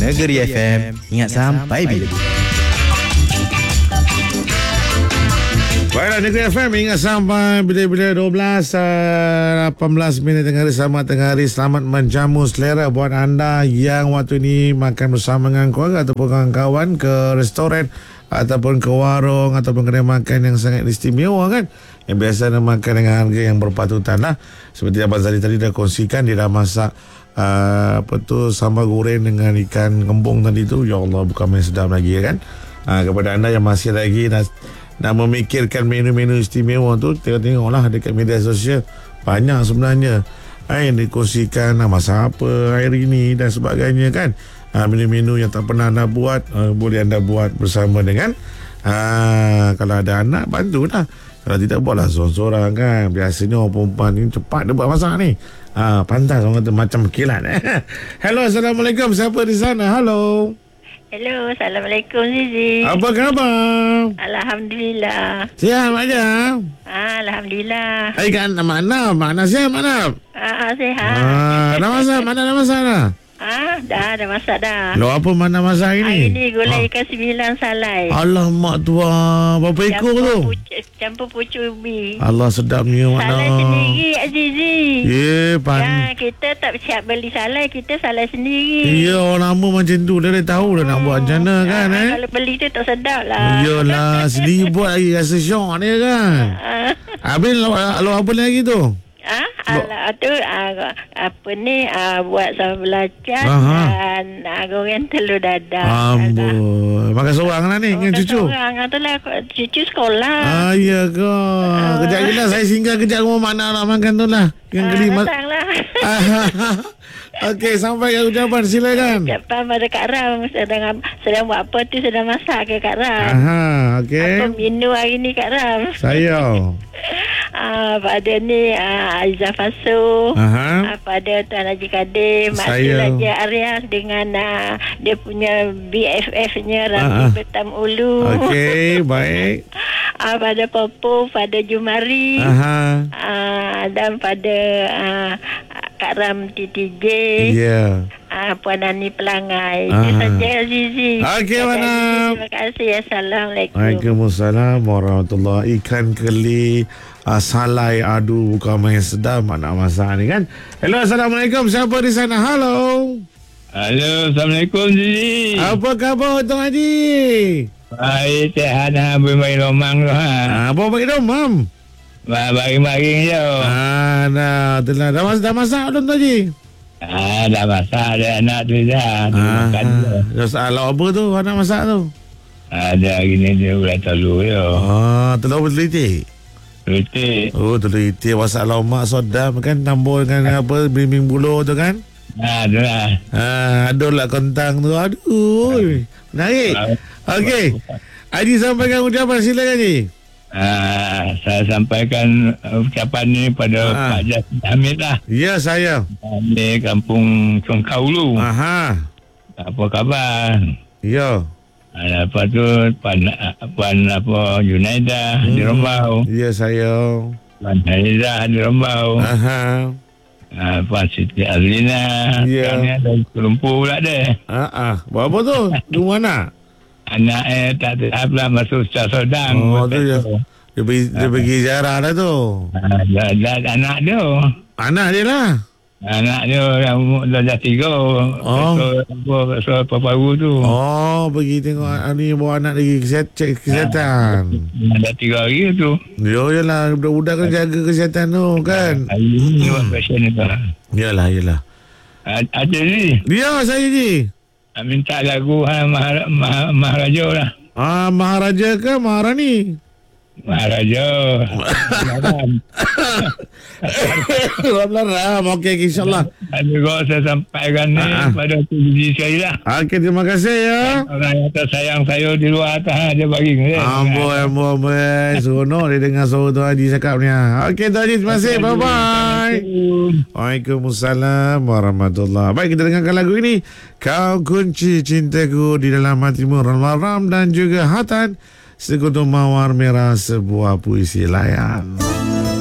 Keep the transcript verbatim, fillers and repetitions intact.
Negeri F M. Ingat sampai bila. Baiklah, Negeri F M ingat sampai bila-bila dua belas, lapan belas minit tengah hari. Selamat tengah hari. Selamat menjamu selera buat anda yang waktu ini makan bersama dengan keluarga ataupun kawan-kawan ke restoran ataupun ke warung ataupun kedai makan yang sangat istimewa kan, yang biasa nak makan dengan harga yang berpatutan lah. Seperti Abang Zali tadi dah kongsikan, dia dah masak uh, apa tu, sambal goreng dengan ikan kembung tadi tu. Ya Allah, bukan main sedap lagi kan. uh, Kepada anda yang masih lagi nak nak memikirkan menu-menu istimewa tu, tengok-tengoklah dekat media sosial. Banyak sebenarnya eh, yang dikongsikan, nak masak apa hari ini dan sebagainya kan. ha, Menu-menu yang tak pernah anda buat, uh, boleh anda buat bersama dengan uh, kalau ada anak, bantulah. Kalau tidak, buatlah seorang-seorang kan. Biasanya orang perempuan ni cepat dia buat masak ni. ha, Pantas orang kata macam kilat. Hello, Assalamualaikum. Siapa di sana? Halo. Hello, Assalamualaikum Zizi. Apa khabar? Alhamdulillah. Sihat aja. Ah, Alhamdulillah. Hai kan, mana? Mana sihat mana? Ah, sihat. Ah, dah masak? Mana dah masak dah? Ah, dah, dah masak dah. Lo apa mana masak Hari ini? ni gulai ikan sembilan salai. Alamak tua, berapa ekor tu? Pucuk, campur pucuk ubi. Allah, sedapnya makna. Salai sendiri, Azizi. Ya, pan. Ya, kita tak siap beli salai, kita salai sendiri. Ya, orang lama macam tu. Dia dah tahu dah nak buat macam mana kan ah, eh? Kalau beli tu tak sedap lah. Yalah, sendiri buat lagi rasa syok dia kan. Ah. Habis lo, lo apa lagi tu? Ah, ala tu ah, apa ni ah, buat sambal belacan dan ah, goreng telur dadah. Amboi, makan seorang lah ni dengan cucu. Seorang tu lah, cucu sekolah. Ah, ya ke. Ah. Kejap je lah saya singgah kejap rumah mana nak makan tu lah. Yang Ah, kelima. datang lah. Okey, sampai ke ucapan, silakan. Ucapan pada Kak Ram sedang sedang buat apa tu, sedang masak ke Kak Ram. Aha, okey. Apa menu hari ni Kak Ram? Saya. Ah, pada ni ah, Aizah Fasu. Aha. Ah, pada Tuan Haji Kadir, Mak Saya. Haji Arias dengan ah, dia punya B F F-nya Ah, ah. Rafi Betam Ulu. Okey, baik. Ah, pada Popo, pada Jumari. Aha. Ah, dan pada ah, Kak Ram T T J. Ya. Ah, Puan Ani Pelangai. Ah. Itu saja Azizi. Okey, Terima mana? kasih. Terima kasih. Assalamualaikum. Waalaikumsalam warahmatullahi. Ikan keli, uh, salai, aduh, bukan main sedap nak masak ni kan. Hello, Assalamualaikum. Siapa di sana? Halo. Halo, Assalamualaikum Zizi. Apa khabar Tuan Haji? Baik, sihat dah, bermain lomang tu ha. Ah, apa bagi domam? Baring-baring je. Ah, dah, dah, dah, masak, dah masak belum Tuan Haji? Ah, dah masak ada anak tu dah. Dia Ah, makan je. dah salah apa tu anak masak tu? Ada gini dia ulat telur je. Ah, telur berteliti. Rutik. Oh, telur itik masak lomak sedap kan, tambah dengan apa, belimbing buluh tu kan? Ah, tu lah. Ah, aduh lah kentang tu. Aduh. Menarik. Okey. Haji sampaikan ucapan, silakan Haji. Ah, saya sampaikan uh, ucapan ni pada Ah. Pak Jasmin Hamid lah. Ya, saya. Di kampung Congkaulu. Aha. Apa khabar? Ya. Ah, lepas tu Puan, Puan apa Junaida hmm. di Rombau. Ya, saya. Puan Haiza di Rombau. Aha. Ah, Puan Siti Azlina. Ya. Sekarang ni ada Lumpur pula dia. Ah, ah. Buat apa tu? Di mana? Anak eh tak tahap lah masuk Ustaz Sodang. Oh, tu ya. Dia pergi, dia pergi ziarah dah tu. Ah, dah, dah, anak dia. Anak dia lah. Anak dia yang umur dah, dah tiga. Oh. So, apa baru tu. Oh, pergi tengok ni, bawa anak lagi keset, cek kesihatan. Dah tiga hari tu. Ya, yalah. Budak-budak kan jaga kesihatan tu kan. Hari ni buat passion tu. Yalah, yalah. Ada ni. Ya, saya Ji. Minta lagu ha, Mahara, Mah, Maharaja lah. Ah, Maharaja ke Maharani? Maharaja. Alhamdulillah. Okey, insyaAllah. Ada kau saya sampaikan ni Ah, ah. pada tujuh sekali lah. Okey, terima kasih ya. Orang yang tersayang saya di luar atas dia bagi. Amboi, amboi, amboi. Seronok dia dengar suara Tuan Haji cakap ni. Okey, Tuan Haji, terima kasih. Bye-bye. Waalaikumsalam warahmatullahi. Baik, kita dengarkan lagu ini. Kau kunci cintaku di dalam hatimu, Ram dan juga Hatan. Sekutu Mawar Merah, sebuah puisi layan.